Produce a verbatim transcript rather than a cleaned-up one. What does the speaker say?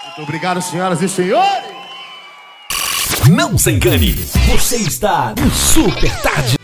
Muito obrigado, senhoras e senhores. Não se engane, você está no Super Tarde.